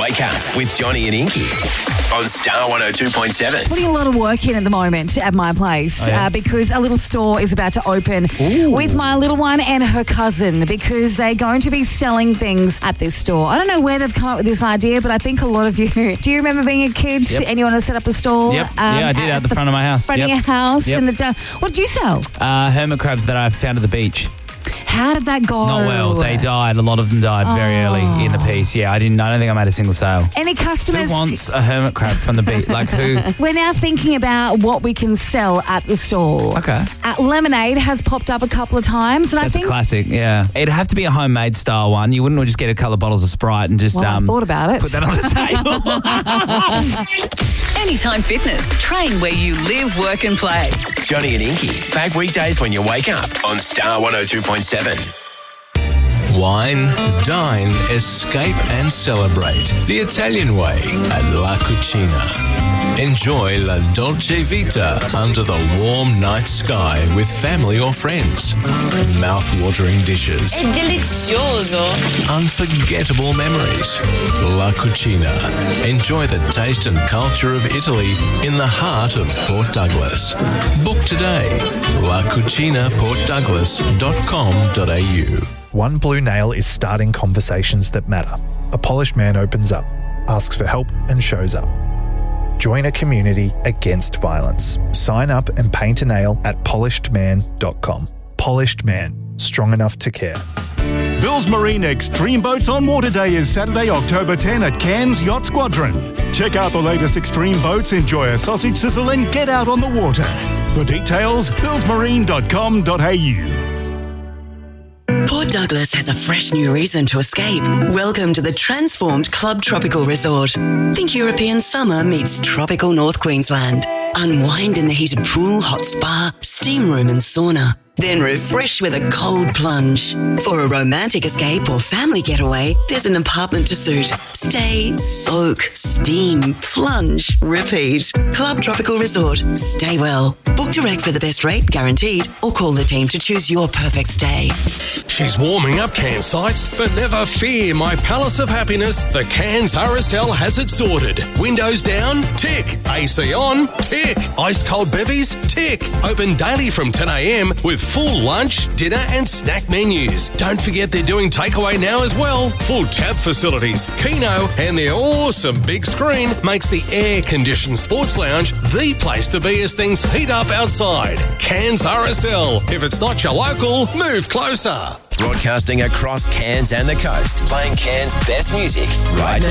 Wake Up with Johnny and Inky on Star 102.7. Putting a lot of work in at the moment at my place because a little store is about to open with my little one and her cousin because they're going to be selling things at this store. I don't know where they've come up with this idea, but I think a lot of you... Do you remember being a kid and you want to set up a stall? Yep. I did at the front of my house. Front of your house. Yep. And what did you sell? Hermit crabs that I found at the beach. How did that go? Not well. They died. A lot of them died very early in the piece. Yeah, I don't think I made a single sale. Any customers? Who wants a hermit crab from the beach? Like who? We're now thinking about what we can sell at the stall. Okay. Lemonade has popped up a couple of times. And That's a classic, yeah. It'd have to be a homemade style one. You wouldn't just get a couple of bottles of Sprite and just I thought about it. Put that on the table. Anytime Fitness. Train where you live, work and play. Johnny and Inky, back weekdays when you wake up on Star 102.7. Wine, dine, escape and celebrate the Italian way at La Cucina. Enjoy La Dolce Vita under the warm night sky with family or friends. Mouth-watering dishes. È delizioso. Unforgettable memories. La Cucina. Enjoy the taste and culture of Italy in the heart of Port Douglas. Book today. lacucinaportdouglas.com.au. One Blue Nail is starting conversations that matter. A polished man opens up, asks for help and shows up. Join a community against violence. Sign up and paint a nail at polishedman.com. Polished Man, strong enough to care. Bill's Marine Extreme Boats on Water Day is Saturday, October 10 at Cairns Yacht Squadron. Check out the latest extreme boats, enjoy a sausage sizzle and get out on the water. For details, billsmarine.com.au. Port Douglas has a fresh new reason to escape. Welcome to the transformed Club Tropical Resort. Think European summer meets tropical North Queensland. Unwind in the heated pool, hot spa, steam room and sauna. Then refresh with a cold plunge. For a romantic escape or family getaway, there's an apartment to suit. Stay, soak, steam, plunge, repeat. Club Tropical Resort. Stay well. Book direct for the best rate, guaranteed, or call the team to choose your perfect stay. She's warming up Cairns sites, but never fear, my palace of happiness, the Cairns RSL has it sorted. Windows down? Tick. AC on? Tick. Ice cold bevies? Tick. Open daily from 10 a.m. with full lunch, dinner and snack menus. Don't forget they're doing takeaway now as well. Full tap facilities, Keno and their awesome big screen makes the air-conditioned sports lounge the place to be as things heat up outside. Cairns RSL. If it's not your local, move closer. Broadcasting across Cairns and the coast, playing Cairns' best music right now.